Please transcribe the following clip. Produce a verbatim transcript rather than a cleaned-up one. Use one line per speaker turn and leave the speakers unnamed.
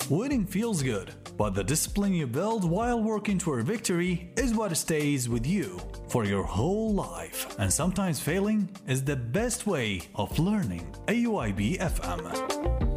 Winning feels good, but the discipline you build while working toward victory is what stays with you for your whole life. And sometimes failing is the best way of learning. A U I B F M.